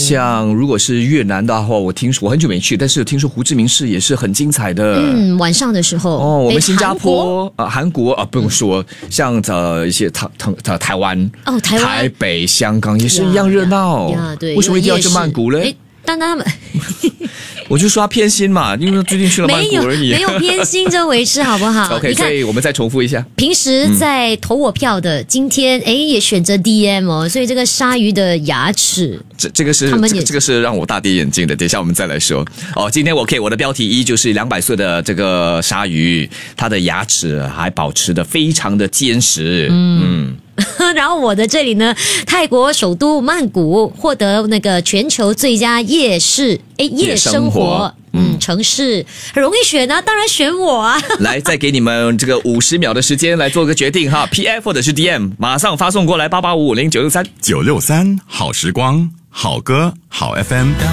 像如果是越南的话，我很久没去，但是有听说胡志明市也是很精彩的。 晚上的时候我们新加坡韩国不用说，像一些台湾台北、香港也是一样热闹。 对， 为什么一定要去曼谷嘞？ 但他们我就说他偏心嘛，因为最近去了曼谷而已。 没有偏心这回事，好不好 ？OK， 所以我们再重复一下。 平时在投我票的，今天也选择 DM 哦，所以这个鲨鱼的牙齿， 这个是让我大跌眼镜的。等一下我们再来说。今天我的标题一就是200岁的这个鲨鱼，它的牙齿还保持得非常的坚实。 然后我的这里呢，泰国首都曼谷获得那个全球最佳夜生活城市，很容易选啊，当然选我啊。来， 再给你们这个50秒的时间来做个决定哈 ，PF 或者是 DM， 马上发送过来88550963， 好时光，好歌，好 FM。